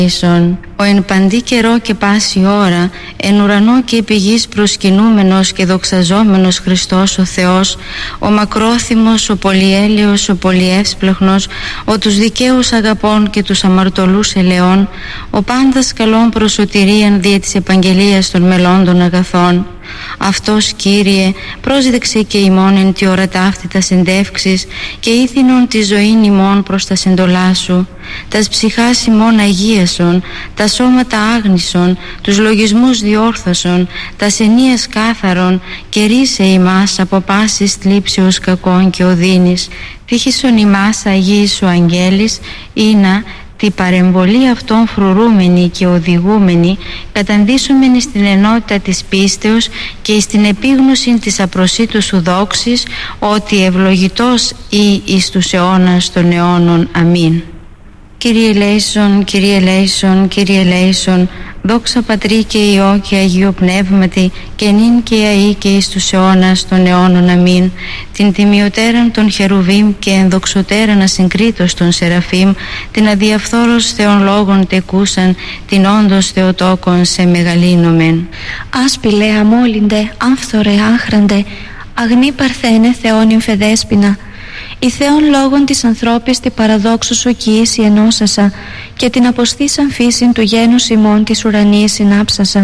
Ο εν παντή καιρό και πάση ώρα, εν ουρανό και επί γης προσκυνούμενος και δοξαζόμενος Χριστός ο Θεός, ο μακρόθυμος, ο πολυέλεος, ο πολυεύσπλεχνος, ο τους δικαίους αγαπών και τους αμαρτωλούς ελεών, ο πάντας καλών προς σωτηρίαν δια της επαγγελίας των μελών αγαθών. Αυτός, Κύριε, πρόσδεξε και ημών εν τη ώρα ταύτητα συντεύξεις και ήθινον τη ζωήν ημών προς τα συντολά σου. Τας ψυχάς ημών αγίασον, τα σώματα άγνησον, τους λογισμούς διόρθωσον, τας ενίας κάθαρον και ρίσε ημάς από πάσης θλίψεως κακών και οδύνης. Τύχησον ημάς Αγίοι σου αγγέλης, ήνα τη παρεμβολή αυτών φρουρούμενη και οδηγούμενη καταντήσομενη στην ενότητα της πίστεως και στην επίγνωση της απροσίτου σου δόξης, ότι ευλογητός ή εις τους αιώνας των αιώνων. Αμήν. Κύριε ελέησον, Κύριε ελέησον, Κύριε ελέησον, δόξα Πατρί και Υιό και Αγίο Πνεύματι, και νυν και αεί και εις τους αιώνας των αιώνων. Αμήν. Την τιμιωτέραν των χερουβίμ και ενδοξωτέραν ασυγκρίτως των σεραφείμ, την αδιαφθόρος Θεών λόγων τεκούσαν, την όντως Θεοτόκον σε μεγαλύνομεν. Άσπηλε αμόλυντε, άφθορε άχραντε, αγνή παρθένε Θεόν ημφεδέσποινα. Η Θεόν λόγων της ανθρώπης τη παραδόξου σου κοίηση ενώσασα, και την αποστήσαν φύσιν του γένους ημών της ουρανίας συνάψασα.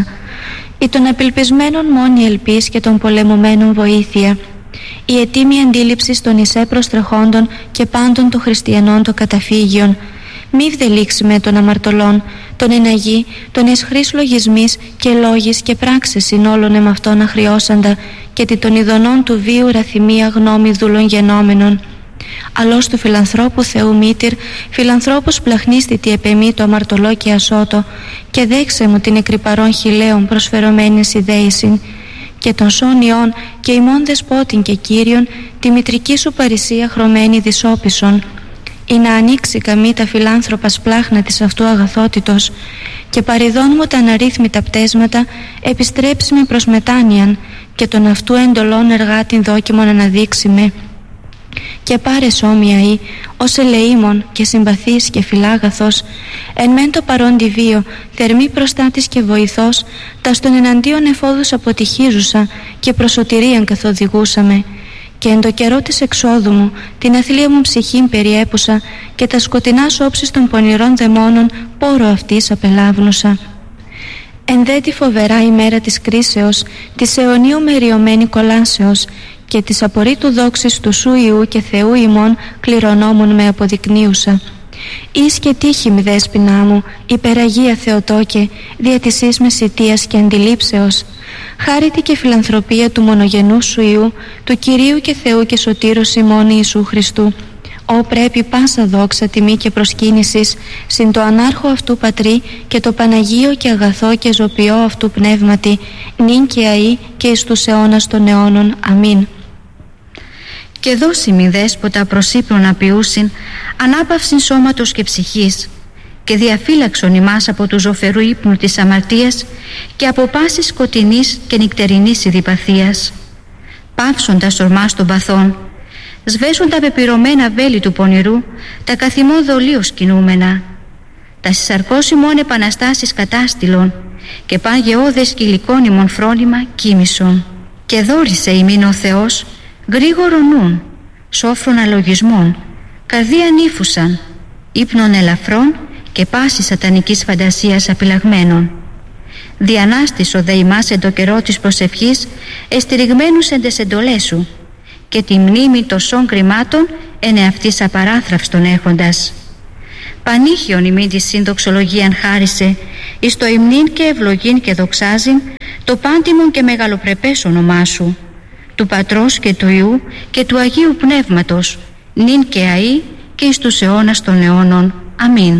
Η των απελπισμένων μόνη ελπίς και των πολεμωμένων βοήθεια. Η ετήμη αντίληψη των εισέ προστρεχόντων και πάντων των χριστιανών των καταφύγιων. Μη βδελήξουμε των αμαρτωλών, των εναγή, των εσχρής λογισμής και λόγης και πράξεις in όλων εμαυτών αχριώσαντα, και τη των ειδονών του βίου ραθυμία γνώμη δούλων γενόμενων. Αλλός του φιλανθρώπου Θεού μήτηρ, φιλανθρώπους πλαχνίστητη επεμή το αμαρτωλό και ασώτο, και δέξε μου την εκρυπαρών χιλέων προσφερωμένης ιδέησιν, και των σώνιών και ημών δεσπότην και Κύριον, τη μητρική σου παρησία χρωμένη δυσόπισον, ή να ανοίξει καμή τα φιλάνθρωπα σπλάχνα της αυτού αγαθότητος, και παριδών μου τα αναρρύθμιτα πτέσματα επιστρέψιμε προς μετάνοιαν, και τον αυτού εντολών εργάτην δόκιμον αναδείξιμε, και πάρε σώμια ή ως ελεήμων και συμπαθής και φιλάγαθος, εν μεν το παρόντι βίο θερμή προστάτης και βοηθός, τα στον εναντίον εφόδους αποτυχίζουσα και προσωτηρίαν καθοδηγούσαμε, και εν το καιρό της εξόδου μου την αθλία μου ψυχήν περιέπουσα, και τα σκοτεινά όψεις των πονηρών δαιμόνων πόρο αυτής απελάβνουσα. Εν δε τη φοβερά ημέρα της κρίσεως, της αιωνίου μεριωμένη κολάσεως, και της απορρίτου δόξης του σου Ιού και Θεού ημών κληρονόμων με αποδεικνύουσα. Εις και τύχη μη δέσποινά μου, υπεραγία Θεοτόκε, δια της εις μεσιτείας και αντιλήψεως. Χάρητη και φιλανθρωπία του μονογενού σου Ιού, του Κυρίου και Θεού και Σωτήρος ημών Ιησού Χριστού, ό πρέπει πάσα δόξα, τιμή και προσκύνησης συν το ανάρχο αυτού Πατρί και το Παναγίο και αγαθό και ζωπιό αυτού Πνεύματι, νυν και αεί και εις τους αιώνας των αιώνων. Αμήν. Και δώσει μη δέσποτα προς ύπνον απειούσιν, ανάπαυσιν σώματος και ψυχής, και διαφύλαξον ημάς από του ζωφερού ύπνου της αμαρτίας και από πάσης σκοτεινής και νυκτερινής ειδιπαθίας. Πάυσον τα σορμάς των παθών, σβέσουν τα πεπυρωμένα βέλη του πονηρού, τα καθημών δολίως κινούμενα, τα συσαρκώς ημών επαναστάσεις κατάστηλων, και πάγε όδες κυλικών ημών φρόνημα κοίμησον. Και δόρισε ημίν ο Θεός γρήγορο νουν, σόφρον αλογισμών, καρδία νύφουσαν, ύπνων ελαφρών και πάση σατανικής φαντασίας απειλαγμένων. Διανάστησο δε ημάς εν το καιρό της προσευχής, εστηριγμένους εν τες εντολές σου, και τη μνήμη τοσών κρυμάτων εν εαυτής απαράθραυστον έχοντας. Πανήχιον ημίν τη συνδοξολογίαν χάρισε, εις το υμνήν και ευλογήν και δοξάζειν, το πάντιμον και μεγαλοπρεπές όνομά σου, του Πατρός και του Υιού και του Αγίου Πνεύματος, νυν και αεί και εις τους αιώνας των αιώνων. Αμήν.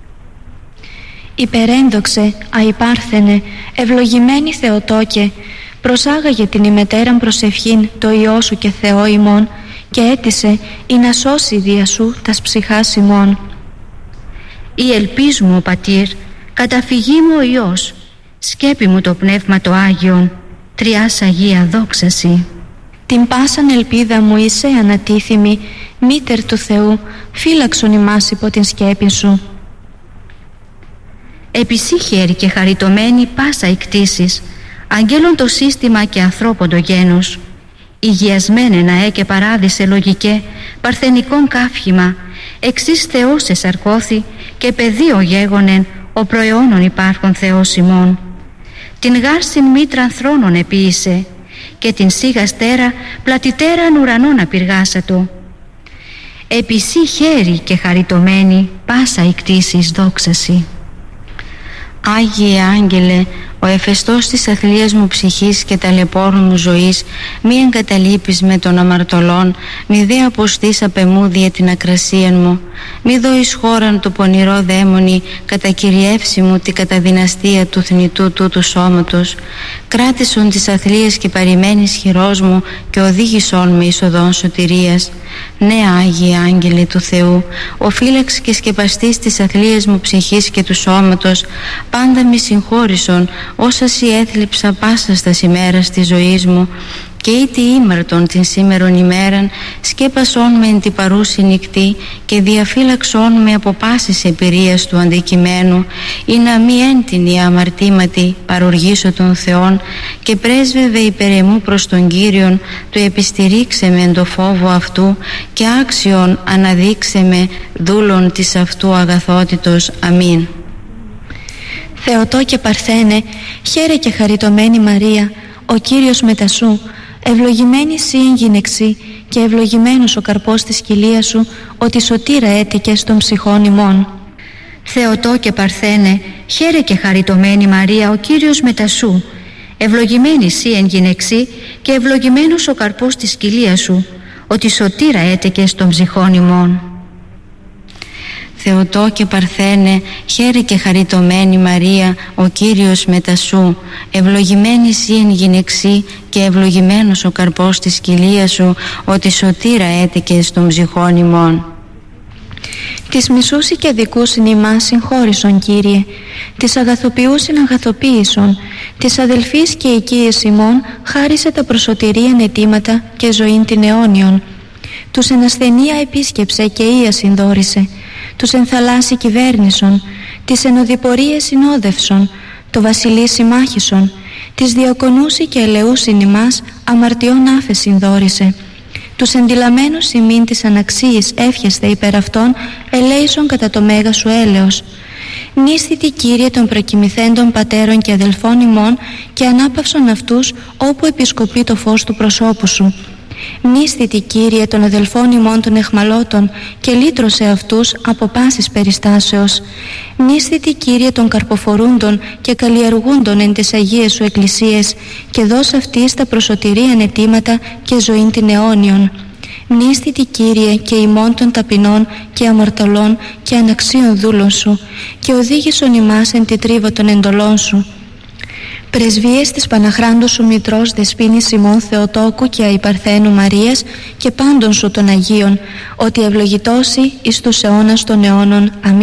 Υπερένδοξε, αϊπάρθενε, ευλογημένη Θεοτόκε, προσάγαγε την ημετέραν προσευχήν το Υιό σου και Θεό ημών, και έτησε ή να σώσει δια σου τας ψυχάς ημών. Η ελπίς μου ο Πατήρ, καταφυγή μου ο Υιός, σκέπη μου το Πνεύμα το Άγιον, τριάς Αγία δόξαση. Την πάσαν ελπίδα μου είσαι ανατίθιμη, μήτερ του Θεού, φύλαξον ημάς υπό την σκέπη σου. Επισύ χέρι και χαριτωμένη πάσα η κτήσης, αγγέλων το σύστημα και ανθρώπων το γένος. Υγιασμένε ναέ και παράδεισε λογικέ, παρθενικών κάφημα, εξής Θεός εσαρκώθη και πεδίο γέγονεν, ο προαιώνων υπάρχον Θεός ημών. Την γάρσιν μήτραν θρόνων επίησε, και την σίγαστέρα πλατιτέραν ουρανών απειργάσατο. Επισύ χέρι και χαριτωμένη πάσα η κτήσης δόξαση. Άγιε Άγγελε, ο εφεστός της αθλίας μου ψυχής και ταλαιπώρου μου ζωής, μη εγκαταλείπεις με των αμαρτωλών, μη δε αποστείς απ' εμού δια την ακρασίαν μου, μη δώεις χώραν το πονηρό δαίμονι, κατακυριεύσει μου την καταδυναστία του θνητού τούτου σώματος, κράτησον τις αθλίες και παρημένης χειρός μου και οδήγησον με εις οδόν σωτηρίας. Ναι, Άγιε Άγγελε του Θεού, ο φύλαξ και σκεπαστής της αθλίας μου ψυχής και του σώματος, πάντα μη συγχώρησον όσα σοι έθλιψα πάσα στα ημέρας της ζωής μου, και ήτι ήμαρτον την σήμερον ημέραν, σκέπασον με εν την παρούση νυχτή και διαφύλαξον με από πάσης εμπειρίας του αντικειμένου, ή να μη έντινη αμαρτήματι παροργήσω των Θεών, και πρέσβευε υπέρ εμού προς τον Κύριον, του επιστηρίξε με εν το φόβο αυτού και άξιον αναδείξε με δούλων της αυτού αγαθότητος. Αμήν. Θεοτό και Παρθένε, χαίρε και χαριτωμένη Μαρία, ο Κύριος μετασού, ευλογημένη σύ εν γυναιξή και ευλογημένος ο καρπός της κοιλίας σου, ότι σωτήρα έτηκες των ψυχών ημών. Θεοτό και Παρθένε, χαίρε και χαριτωμένη Μαρία, ο Κύριος μετασού, ευλογημένη σύ εν γυναιξή και ευλογημένος ο καρπός της κοιλίας σου, ότι σωτήρα έτηκες των ψυχών ημών. Θεοτό και Παρθένε, χαίρε και χαριτωμένη Μαρία, ο Κύριος μετασού, ευλογημένη σύ εν γυναιξή και ευλογημένος ο καρπός της κοιλίας σου, ότι σωτήρα έτηκες των ψυχών ημών. Τις μισούσι και δικούσιν ημάς συγχώρησον, Κύριε, τις αγαθοποιούσιν αγαθοποίησον, τις αδελφείς και οικίες ημών χάρισε τα προσωτηρίαν αιτήματα και ζωήν την αιώνιον. Τους εν ασθενεία επίσκεψε και ία συνδόρισε, τους εν θαλάσσι κυβέρνησον, τις εν οδηπορίες συνόδευσον, το βασιλεί συμμάχησον, τις διακονούσι και ελεούσιν ημάς αμαρτιών άφεσιν δόρισε. Τους εντυλαμένους ημίν της αναξίης εύχεστε υπέρ αυτών, ελέησον κατά το μέγα σου έλεος. Νίσθητη, Κύριε, των προκοιμηθέντων πατέρων και αδελφών ημών και ανάπαυσον αυτούς όπου επισκοπεί το φως του προσώπου σου. Μνήσθητη, Κύριε, των αδελφών ημών των εχμαλώτων και λύτρωσε αυτούς από πάσης περιστάσεως. Μνήσθητη, Κύριε, των καρποφορούντων και καλλιεργούντων εν τις Αγίες σου εκκλησίες και δώσ' αυτής τα προσωτηρίαν αιτήματα και ζωήν την αιώνιον. Μνήσθητη, Κύριε, και ημών των ταπεινών και αμαρτωλών και αναξίων δούλων σου και οδήγησον ημάς εν τη τρίβα των εντολών σου. Πρεσβείες της Παναχράντου σου Μητρός Δεσποίνης Σιμών Θεοτόκου και Αϊπαρθένου Μαρίας και πάντων σου των Αγίων, ότι ευλογητώσει εις τους αιώνας των αιώνων. Αμήν.